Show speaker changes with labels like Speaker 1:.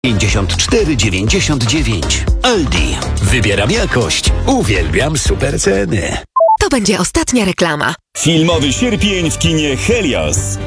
Speaker 1: 54,99. Aldi. Wybieram jakość. Uwielbiam super ceny.
Speaker 2: To będzie ostatnia reklama.
Speaker 3: Filmowy sierpień w kinie Helios.